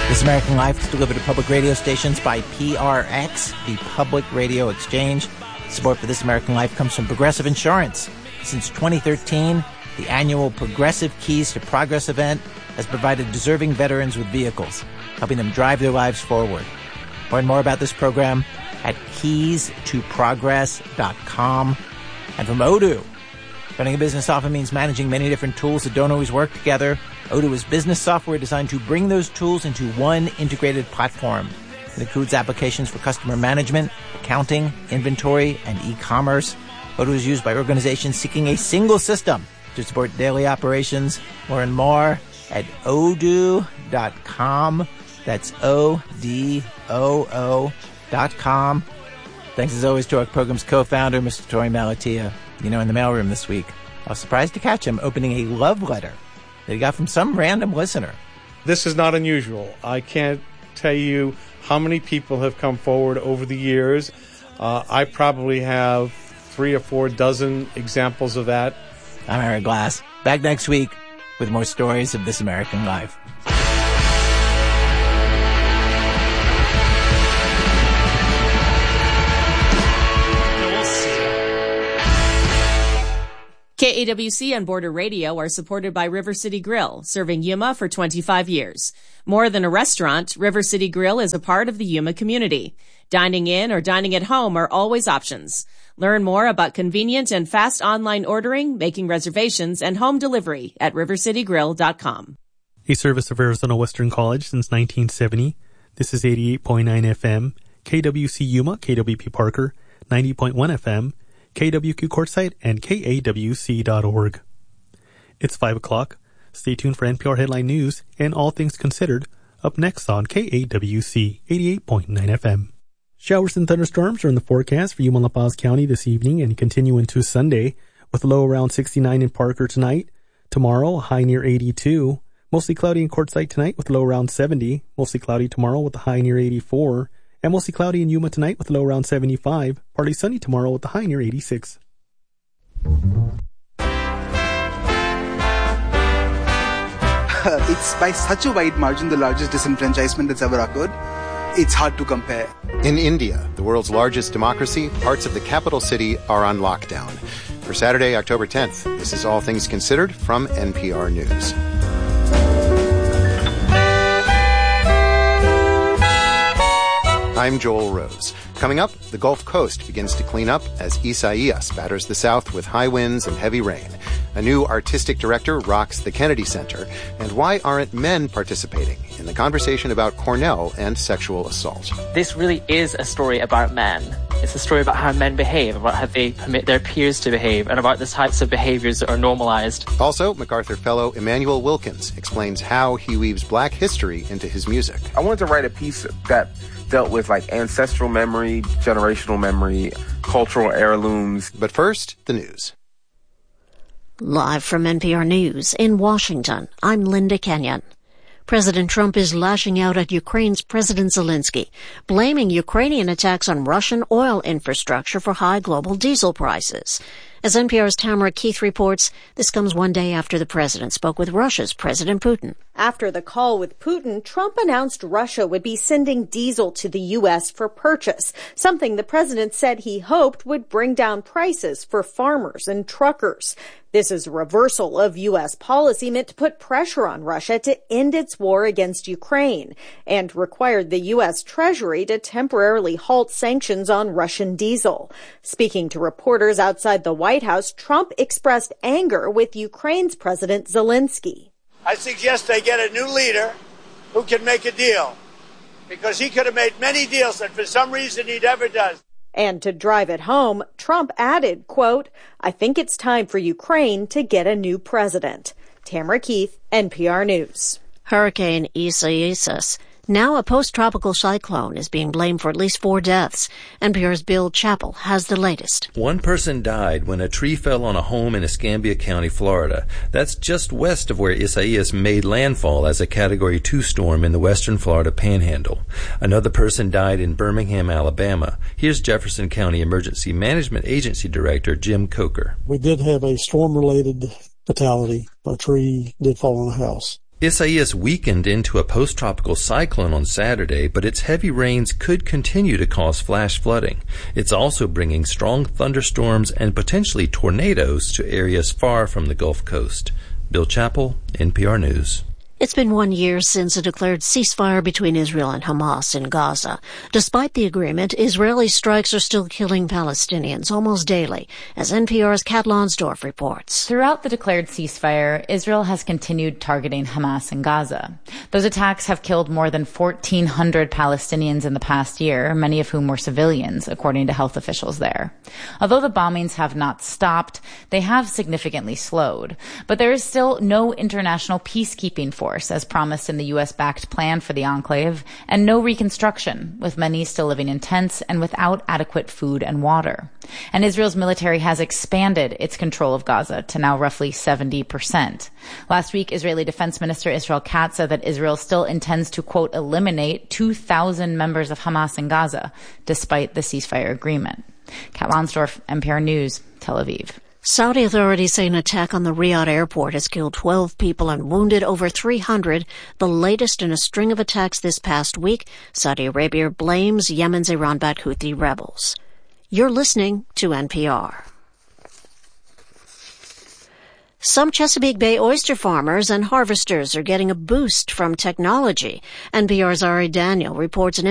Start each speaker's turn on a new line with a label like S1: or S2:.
S1: This American Life is delivered to public radio stations by PRX, the Public Radio Exchange. Support for This American Life comes from Progressive Insurance. Since 2013, the annual Progressive Keys to Progress event has provided deserving veterans with vehicles, helping them drive their lives forward. Learn more about this program at keystoprogress.com. And from Odoo. Running a business often means managing many different tools that don't always work together. Odoo is business software designed to bring those tools into one integrated platform. It includes applications for customer management, accounting, inventory, and e-commerce. Odoo is used by organizations seeking a single system to support daily operations. Learn more at odoo.com. That's ODOO.com. Thanks as always to our program's co-founder, Mr. Torey Malatia. In the mailroom this week, I was surprised to catch him opening a love letter that he got from some random listener.
S2: This is not unusual. I can't tell you how many people have come forward over the years. I probably have 3 or 4 dozen examples of that.
S1: I'm Eric Glass. Back next week with more stories of This American Life.
S3: KAWC and Border Radio are supported by River City Grill, serving Yuma for 25 years. More than a restaurant, River City Grill is a part of the Yuma community. Dining in or dining at home are always options. Learn more about convenient and fast online ordering, making reservations, and home delivery at rivercitygrill.com.
S4: A service of Arizona Western College since 1970. This is 88.9 FM, KWC Yuma, KWP Parker, 90.1 FM, KWQ Quartzsite, and KAWC.org. It's 5 o'clock. Stay tuned for NPR Headline News and All Things Considered up next on KAWC 88.9 FM. Showers and thunderstorms are in the forecast for Yuma La Paz County this evening and continue into Sunday, with a low around 69 in Parker tonight. Tomorrow, a high near 82. Mostly cloudy in Quartzsite tonight with a low around 70. Mostly cloudy tomorrow with a high near 84. And mostly cloudy in Yuma tonight with a low around 75. Partly sunny tomorrow with a high near 86.
S5: It's by such a wide margin the largest disenfranchisement that's ever occurred. It's hard to compare.
S6: In India, the world's largest democracy, parts of the capital city are on lockdown. For Saturday, October 10th, this is All Things Considered from NPR News. I'm Joel Rose. Coming up, the Gulf Coast begins to clean up as Isaias batters the South with high winds and heavy rain. A new artistic director rocks the Kennedy Center. And why aren't men participating in the conversation about Cornell and sexual assault?
S7: This really is a story about men. It's a story about how men behave, about how they permit their peers to behave, and about the types of behaviors that are normalized.
S6: Also, MacArthur Fellow Emmanuel Wilkins explains how he weaves Black history into his music.
S8: I wanted to write a piece that dealt with ancestral memory, generational memory, cultural heirlooms.
S6: But first, the news.
S9: Live from NPR News in Washington, I'm Linda Kenyon. President Trump is lashing out at Ukraine's President Zelensky, blaming Ukrainian attacks on Russian oil infrastructure for high global diesel prices. As NPR's Tamara Keith reports, this comes one day after the president spoke with Russia's President Putin.
S10: After the call with Putin, Trump announced Russia would be sending diesel to the U.S. for purchase, something the president said he hoped would bring down prices for farmers and truckers. This is a reversal of U.S. policy meant to put pressure on Russia to end its war against Ukraine and required the U.S. Treasury to temporarily halt sanctions on Russian diesel. Speaking to reporters outside the White House, Trump expressed anger with Ukraine's President Zelensky.
S11: I suggest they get a new leader who can make a deal, because he could have made many deals that for some reason he never does.
S10: And to drive it home, Trump added, quote, I think it's time for Ukraine to get a new president. Tamara Keith, NPR News.
S9: Hurricane Isaias, now a post-tropical cyclone, is being blamed for at least 4 deaths. NPR's Bill Chappell has the latest.
S12: 1 person died when a tree fell on a home in Escambia County, Florida. That's just west of where Isaias made landfall as a Category 2 storm in the western Florida Panhandle. Another person died in Birmingham, Alabama. Here's Jefferson County Emergency Management Agency Director Jim Coker.
S13: We did have a storm-related fatality. A tree did fall on a house.
S12: Isaias weakened into a post-tropical cyclone on Saturday, but its heavy rains could continue to cause flash flooding. It's also bringing strong thunderstorms and potentially tornadoes to areas far from the Gulf Coast. Bill Chappell, NPR News.
S9: It's been 1 year since a declared ceasefire between Israel and Hamas in Gaza. Despite the agreement, Israeli strikes are still killing Palestinians almost daily, as NPR's Kat Lonsdorf reports.
S13: Throughout the declared ceasefire, Israel has continued targeting Hamas in Gaza. Those attacks have killed more than 1,400 Palestinians in the past year, many of whom were civilians, according to health officials there. Although the bombings have not stopped, they have significantly slowed. But there is still no international peacekeeping force, as promised in the U.S.-backed plan for the enclave, and no reconstruction, with many still living in tents and without adequate food and water. And Israel's military has expanded its control of Gaza to now roughly 70%. Last week, Israeli Defense Minister Israel Katz said that Israel still intends to, quote, eliminate 2,000 members of Hamas in Gaza, despite the ceasefire agreement. Kat Lonsdorf, NPR News, Tel Aviv.
S9: Saudi authorities say an attack on the Riyadh airport has killed 12 people and wounded over 300, the latest in a string of attacks this past week. Saudi Arabia blames Yemen's Iran-backed Houthi rebels. You're listening to NPR. Some Chesapeake Bay oyster farmers and harvesters are getting a boost from technology. NPR's Ari Daniel reports an